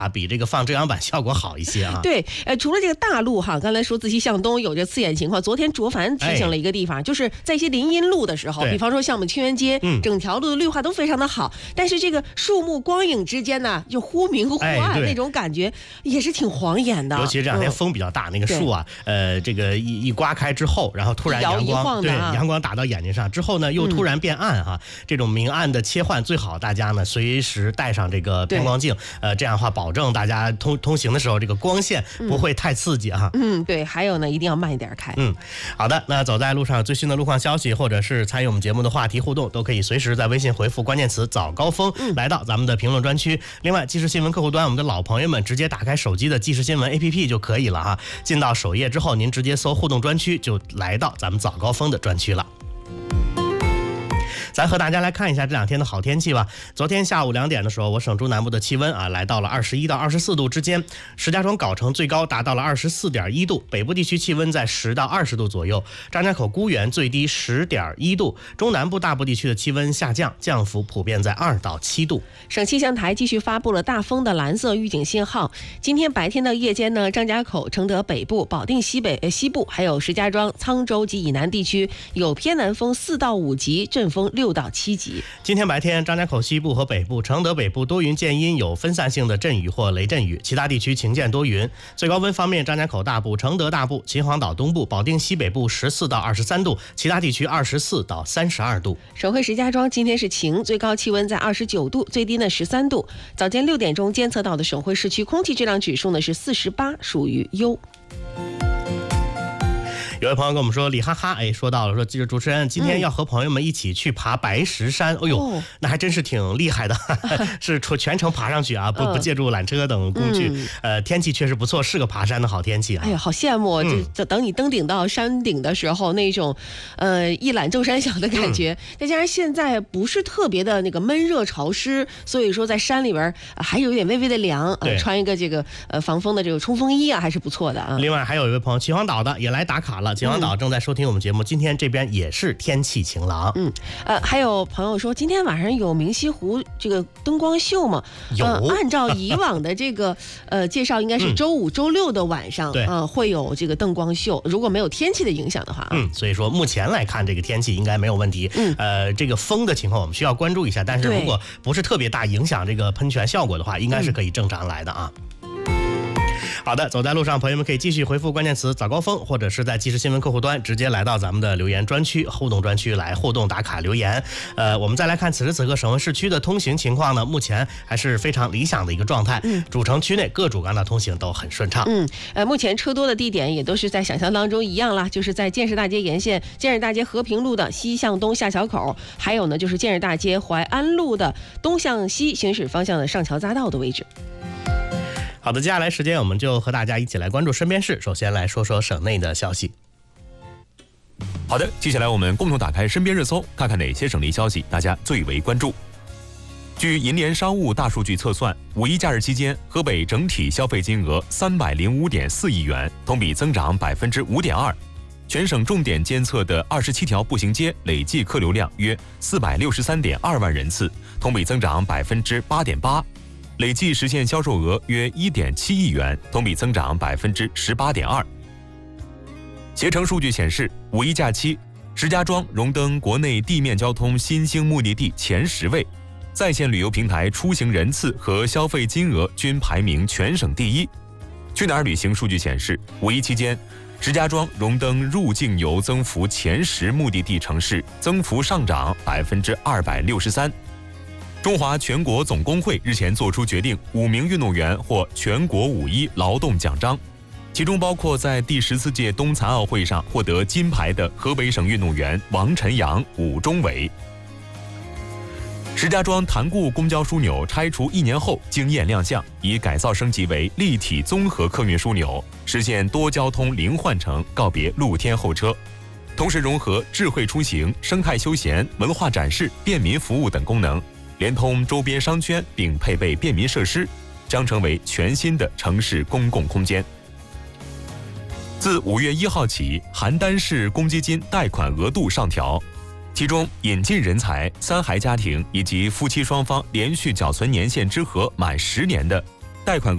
比这个放遮阳板效果好一些啊。 对，除了这个大路哈，刚才说自西向东有这刺眼情况，昨天卓凡提醒了一个地方，就是在一些林荫路的时候，比方说像我们清源街，整条路的绿化都非常的好，但是这个树木光影之间呢，就忽明忽暗，那种感觉也是挺晃眼的。 尤其是这两天风比较大，那个树啊，这个一刮开之后，然后突然阳光阳光打到眼睛上之后呢，又突然变暗哈，这种明暗的切换最好大家呢随时带上这个偏光镜，这样的话保证大家通行的时候这个光线不会太刺激哈。 对，还有呢一定要慢一点开。 好的，那走在路上最新的路况消息或者是参与我们节目的话题互动，都可以随时在微信回复关键词早高峰来到咱们的评论专区。另外即时新闻客户端我们的老朋友们直接打开手机的即时新闻 APP 就可以了哈，进到首页之后您直接搜互动专区就来到咱们早高峰的专区了。咱和大家来看一下这两天的好天气吧。昨天下午2点的时候，我省中南部的气温来到了21到24度之间，石家庄藁城最高达到了24.1度，北部地区气温在10到20度左右，张家口孤原最低10.1度，中南部大部地区的气温下降，降幅普遍在2到7度。 省气象台继续发布了大风的蓝色预警信号。今天白天到夜间呢，张家口、承德北部、保定西部，还有石家庄、沧州及以南地区有偏南风4到5级，阵风6到7级。 今天白天，张家口西部和北部、承德北部多云见阴，有分散性的阵雨或雷阵雨，其他地区晴见多云。最高温方面，张家口大部、承德大部、秦皇岛东部、保定西北部14到23度，其他地区24到32度。 省会石家庄今天是晴，最高气温在29度，最低呢13度。早间6点钟监测到的省会市区空气质量指数呢是48，属于优。 有位朋友跟我们说，李哈哈，说到了，说主持人今天要和朋友们一起去爬白石山，那还真是挺厉害的，是全程爬上去啊，不借助缆车等工具，天气确实不错，是个爬山的好天气啊。 哎呀，好羡慕，就等你登顶到山顶的时候，那种一览众山小的感觉，再加上现在不是特别的那个闷热潮湿，所以说在山里边还有一点微微的凉，穿一个这个防风的这个冲锋衣啊，还是不错的啊。 另外还有一位朋友秦皇岛的也来打卡了。秦皇岛正在收听我们节目，今天这边也是天气晴朗。 还有朋友说今天晚上有明溪湖这个灯光秀吗？ 有， 按照以往的这个介绍，应该是周5、周6的晚上，会有这个灯光秀。如果没有天气的影响的话， 所以说目前来看这个天气应该没有问题。这个风的情况我们需要关注一下，但是如果不是特别大影响这个喷泉效果的话，应该是可以正常来的啊。好的，走在路上，朋友们可以继续回复关键词早高峰，或者是在即时新闻客户端直接来到咱们的留言专区、互动专区来互动打卡留言。我们再来看此时此刻省会市区的通行情况呢，目前还是非常理想的一个状态。主城区内各主干道通行都很顺畅。 目前车多的地点也都是在想象当中一样啦，就是在建设大街沿线建设大街和平路的西向东下桥口，还有呢就是建设大街淮安路的东向西行驶方向的上桥匝道的位置。 好的，接下来时间我们就和大家一起来关注身边事。首先来说说省内的消息。 好的，接下来我们共同打开身边热搜，看看哪些省内消息大家最为关注。据银联商务大数据测算，5·1假日期间，河北整体消费金额305.4亿元，同比增长5.2%。全省重点监测的27条步行街累计客流量约463.2万人次，同比增长8.8%。累计实现销售额约1.7亿元，同比增长18.2%。携程数据显示，5·1假期，石家庄荣登国内地面交通新兴目的地前10位，在线旅游平台出行人次和消费金额均排名全省第一。去哪儿旅行数据显示，5·1期间，石家庄荣登入境游增幅前10目的地城市，增幅上涨263%。中华全国总工会日前作出决定，5名运动员获全国5·1劳动奖章，其中包括在第14届冬残奥会上获得金牌的河北省运动员王晨阳、武忠伟。石家庄潭固公交枢纽拆除1年后惊艳亮相，已改造升级为立体综合客运枢纽，实现多交通零换乘，告别露天候车，同时融合智慧出行、生态休闲、文化展示、便民服务等功能，连通周边商圈并配备便民设施，将成为全新的城市公共空间。自5月1号起，邯郸市公积金贷款额度上调，其中引进人才、3孩家庭以及夫妻双方连续缴存年限之和满10年的贷款